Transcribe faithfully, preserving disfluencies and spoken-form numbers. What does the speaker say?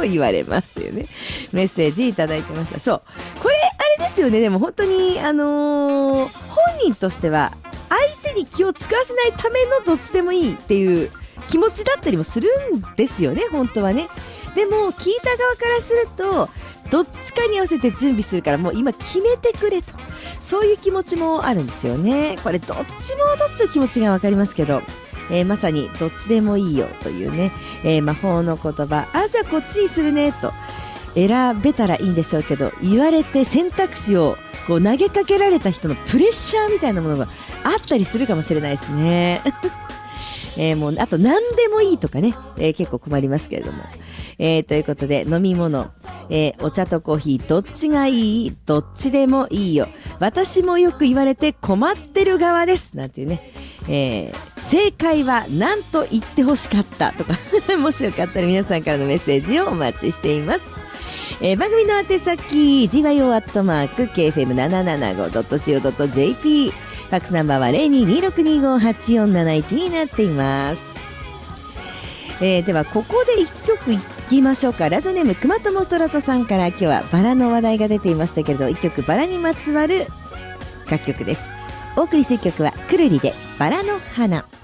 言われますというねメッセージいただいてました。そうこれあれですよね。でも本当にあのー、本人としては相手に気を使わせないためのどっちでもいいっていう気持ちだったりもするんですよね本当はね。でも聞いた側からするとどっちかに合わせて準備するからもう今決めてくれと、そういう気持ちもあるんですよね。これどっちもどっちの気持ちが分かりますけど、えー、まさにどっちでもいいよというね、えー、魔法の言葉、あじゃあこっちにするねと選べたらいいんでしょうけど、言われて選択肢をこう投げかけられた人のプレッシャーみたいなものがあったりするかもしれないですねえー、もうあと何でもいいとかね、えー、結構困りますけれども、えー、ということで飲み物、えー、お茶とコーヒーどっちがいい？どっちでもいいよ、私もよく言われて困ってる側ですなんていうね、えー、正解は何と言ってほしかったとかもしよかったら皆さんからのメッセージをお待ちしています。えー、番組の宛先 ジーワイオー アットマーク ケーエフエムななななご ドット シーオー ドット ジェーピー、 ファックスナンバーは ゼロにーにーろくにーごーはちよんなないち になっています。えー、ではここでいっきょくいきましょうか。ラジオネームくまともストラトさんから今日はバラの話題が出ていましたけれど、いっきょくバラにまつわる楽曲です。お送りする曲はくるりでバラの花。